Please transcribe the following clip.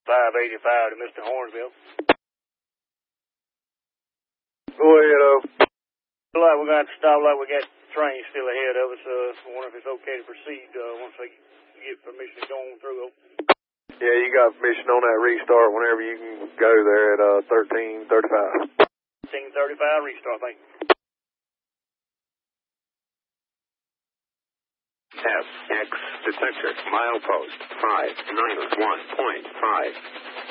585 to Mr. Hornsville. Go ahead, Looks like we're going to have to stop like we got trains still ahead of us. I wonder if it's okay to proceed once they get permission to go on through. Yeah, you got permission on that restart whenever you can go there at 13:35. 13:35 restart, thank you. FX detector, milepost 591.5.